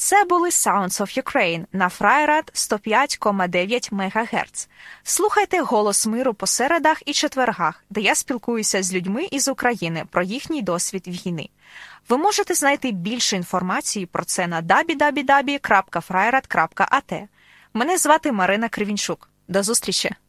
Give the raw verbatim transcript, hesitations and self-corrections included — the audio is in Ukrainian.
Це були Sounds of Ukraine на Фрайрад сто п'ять цілих дев'ять мегагерц. Слухайте «Голос миру» по середах і четвергах, де я спілкуюся з людьми із України про їхній досвід війни. Ви можете знайти більше інформації про це на дабл ю дабл ю дабл ю крапка фрайрад крапка а те. Мене звати Марина Кривінчук. До зустрічі!